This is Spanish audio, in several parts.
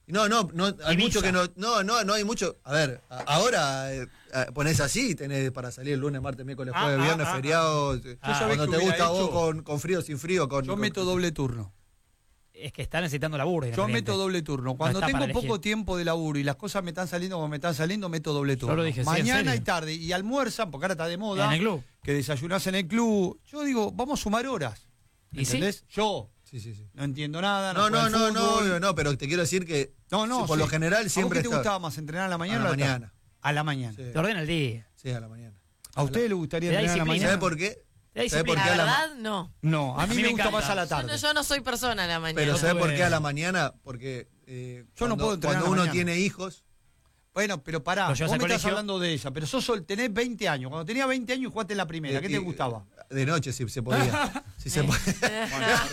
No, hay Ibiza. mucho que no hay mucho. A ver, ahora ponés así, tenés para salir el lunes, martes, miércoles, jueves, viernes, feriado. Cuando te gusta vos, con frío, sin frío. Yo meto doble turno. Es que está necesitando laburo. Yo meto doble turno. Cuando tengo poco tiempo de laburo y las cosas me están saliendo como me están saliendo, meto doble turno. Yo lo dije, mañana y tarde. Y almuerzan, porque ahora está de moda. ¿En el club? Que desayunás en el club. Yo digo, vamos a sumar horas. ¿Y ¿Entendés? sí? Yo. Sí. No entiendo nada. No, pero te quiero decir que por lo general siempre ¿A vos qué te gustaba más, entrenar a la mañana o a la tarde? A la mañana. Sí. Te ordena el día. Sí, a la mañana. ¿A ustedes les gustaría Te da entrenar a la disciplina. mañana? ¿Sabes por qué? ¿Sabes por La verdad, no. No, a mí me gusta encanta. más a la tarde. Yo no soy persona a la mañana. Pero ¿sabes por qué a la Bueno. mañana? Porque Yo no puedo entrenar cuando a la uno mañana. tiene hijos. Bueno, pero pará, ¿Lo vos llevas me al estás colegio? hablando de ella, pero tenés 20 años. Cuando tenía 20 años jugaste en la primera, ¿qué te gustaba? De noche, si se podía. Si se podía.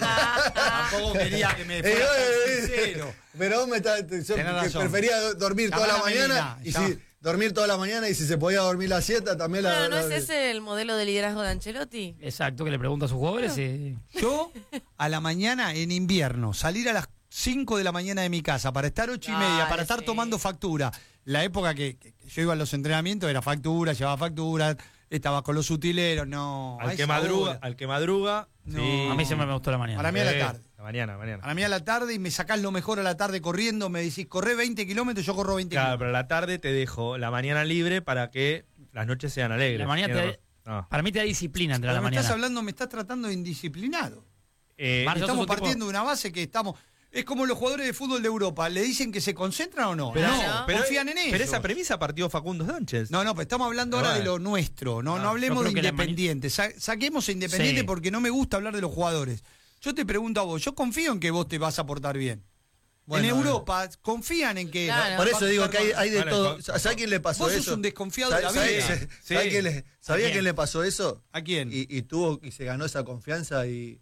Tampoco quería que me fuera tan sincero. Pero vos yo Tenés razón. prefería dormir toda la Llamá a mañana. Melina, Dormir toda la mañana y si se podía dormir la siesta también Bueno, ¿no es ese el modelo de liderazgo de Ancelotti? Exacto, que le pregunta a sus jugadores. Yo, a la mañana, en invierno, salir a las 5 de la mañana de mi casa para estar 8:30, Dale, para estar sí. tomando factura. La época que yo iba a los entrenamientos era factura, llevaba facturas, estaba con los utileros, no. a Al que esa hora. madruga. No. Sí. A mí siempre me gustó la mañana. Para mí a la tarde. La mañana. Para mí a la tarde y me sacás lo mejor a la tarde corriendo, me decís, corré 20 kilómetros, yo corro 20 Claro, kilómetros. pero a la tarde te dejo la mañana libre para que las noches sean alegres. La mañana Tienes razón. Para mí te da disciplina entre la Pero me mañana. estás hablando, me estás tratando de indisciplinado. Marce, sos Estamos un tipo- partiendo de una base que estamos... Es como los jugadores de fútbol de Europa, ¿le dicen que se concentran o no? Pero, no, pero- confían en ellos. Pero esa premisa partió Facundo Sánchez. No, pero estamos hablando ahora de lo nuestro, no hablemos yo de creo que Independiente. Saquemos a Independiente Sí. porque no me gusta hablar de los jugadores. Yo te pregunto a vos, yo confío en que vos te vas a portar bien. Bueno, en Europa confían en que... Claro. Por eso digo que hay de Bueno, todo. ¿Sabés quién le pasó Vos eso? sos un desconfiado de la vida. ¿Sabía quién le pasó eso? ¿A quién? Y se ganó esa confianza y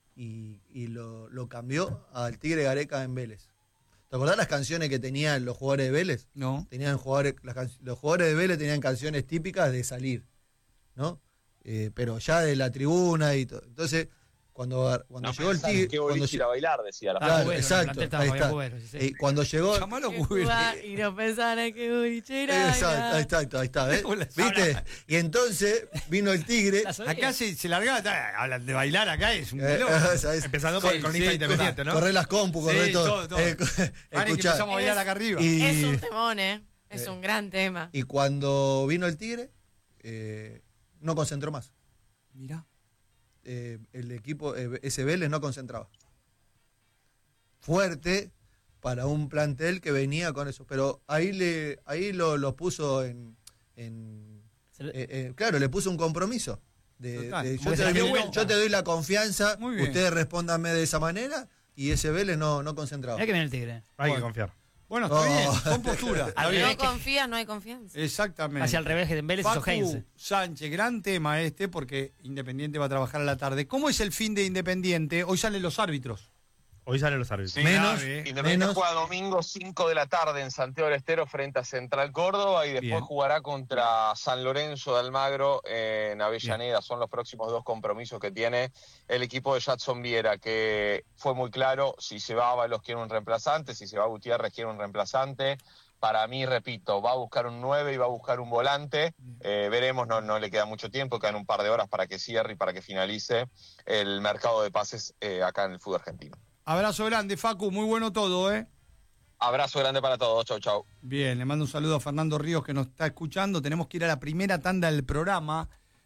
lo cambió al Tigre Gareca en Vélez. ¿Te acordás las canciones que tenían los jugadores de Vélez? No. Tenían los jugadores de Vélez tenían canciones típicas de salir, ¿no? Pero ya de la tribuna y todo. Entonces, cuando llegó el Tigre... ¿Qué cuando boliche ir a bailar? Decía la Estaba Claro, Cubero, en el exacto, plantel estaba ahí Fabián está. Cubero, sí, sí. Cuando llegó... Llamalo Que Cubero. jugar y no pensar en que bolichera. Exacto, ahí está, ¿ves? ¿Viste? Y entonces vino el Tigre... Acá se largaba, hablan de bailar acá, es un pelón. ¿sabes? Empezando por el cronista independiente, ¿no? Correr las compu, correr Sí, todo. todo. Vale, que Escuchá. empezamos a bailar acá arriba. Es un temón, ¿eh? Es un gran tema. Y cuando vino el Tigre, no concentró más. Mirá. El equipo, ese Vélez no concentraba. Fuerte para un plantel que venía con eso. Pero ahí lo puso claro, le puso un compromiso. Total. Yo te doy la confianza, Muy bien. ustedes respóndanme de esa manera, y ese Vélez no concentraba. Mirá que viene el Tigre. Hay que confiar. Bueno, está Oh. bien, son posturas. Está Al bien. revés No confías, no hay confianza. Exactamente. Hacia el revés que en Vélez hizo Facu Heinze. Sánchez, gran tema porque Independiente va a trabajar a la tarde. ¿Cómo es el fin de Independiente? Hoy salen los árbitros. Hoy salen los árbitros. Sí, Menos, Independiente juega domingo 5 de la tarde en Santiago del Estero frente a Central Córdoba y después Bien. jugará contra San Lorenzo de Almagro en Avellaneda. Son los próximos dos compromisos que tiene el equipo de Jadson Viera, que fue muy claro, si se va Ábalos quiere un reemplazante, si se va Gutiérrez quiere un reemplazante. Para mí, repito, va a buscar un 9 y va a buscar un volante. Veremos, no le queda mucho tiempo, quedan un par de horas para que cierre y para que finalice el mercado de pases acá en el fútbol argentino. Abrazo grande, Facu, muy bueno todo, ¿eh? Abrazo grande para todos, chau, chau. Bien, le mando un saludo a Fernando Ríos que nos está escuchando. Tenemos que ir a la primera tanda del programa.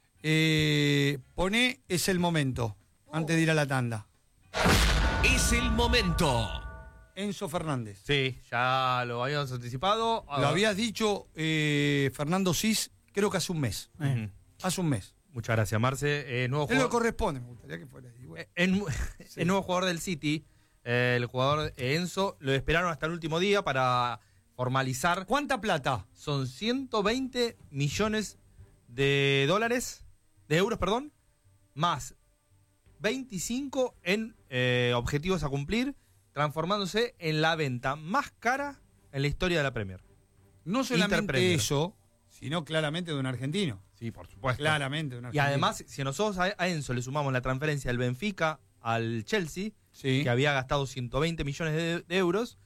Poné Es el momento, antes de ir a la tanda. Es el momento. Enzo Fernández. Sí, ya lo habíamos anticipado. Lo habías dicho Fernando Cis, creo que hace un mes. Ujú. Hace un mes. Muchas gracias, Marce. Nuevo Él lo jugador, corresponde, me gustaría que fuera ahí. Bueno. el nuevo jugador del City, el jugador Enzo, lo esperaron hasta el último día para formalizar. ¿Cuánta plata? Son 120 millones de euros, más 25 en objetivos a cumplir, transformándose en la venta más cara en la historia de la Premier. No solamente Interpremier. eso, sino claramente de un argentino. Sí, por supuesto. Claramente de un Y argentino. además, si nosotros a Enzo le sumamos la transferencia del Benfica al Chelsea, Sí. que había gastado 120 millones de euros,